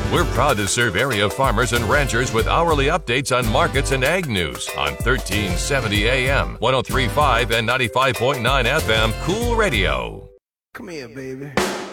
We're proud to serve area farmers and ranchers with hourly updates on markets and ag news on 1370 AM, 103.5 and 95.9 FM Cool Radio. Come here, baby.